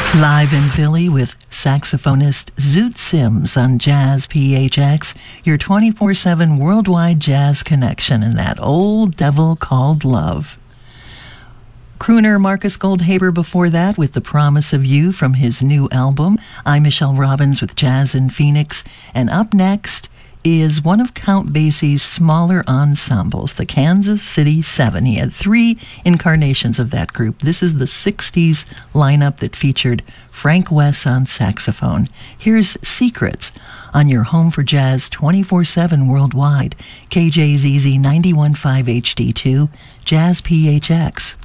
Live in Philly with saxophonist Zoot Sims on Jazz PHX, your 24/7 worldwide jazz connection and that old devil called love. Crooner Marcus Goldhaber before that with The Promise of You from his new album. I'm Michelle Robbins with Jazz in Phoenix, and up next is one of Count Basie's smaller ensembles, the Kansas City Seven. He had 3 incarnations of that group. This is the 60s lineup that featured Frank Wess on saxophone. Here's Secrets on your home for jazz 24/7 worldwide. KJZZ 91.5 HD2, Jazz PHX.